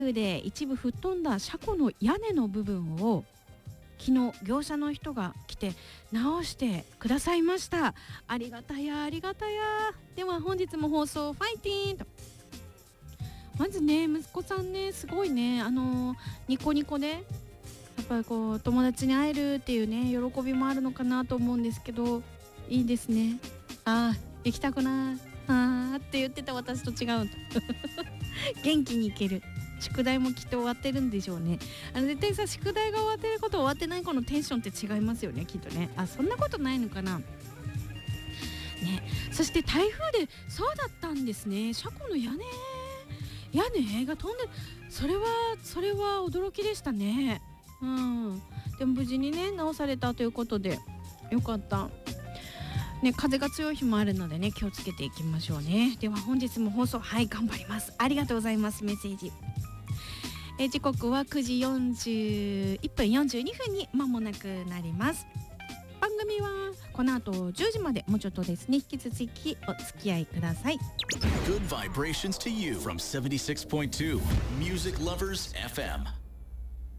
で一部吹っ飛んだ車庫の屋根の部分を昨日業者の人が来て直してくださいました。ありがたやありがたや。では本日も放送ファイティーンと。まずね、息子さんね、すごいね、ニコニコでやっぱりこう友達に会えるっていうね喜びもあるのかなと思うんですけど、いいですね。行きたくないって言ってた私と違う元気に行ける。宿題もきっと終わってるんでしょうね。絶対さ、宿題が終わってること終わってない子のテンションって違いますよね、きっとね。そんなことないのかなね。そして台風でそうだったんですね。車庫の屋根が飛んで、それは驚きでしたね。でも無事にね直されたということでよかったね。風が強い日もあるのでね、気をつけていきましょうね。では本日も放送頑張ります。ありがとうございます。メッセージ時刻は9時41分42分に間もなくなります。番組はこの後10時までもうちょっとですね、引き続きお付き合いください。 Good vibrations to you from 76.2 Music Lovers FM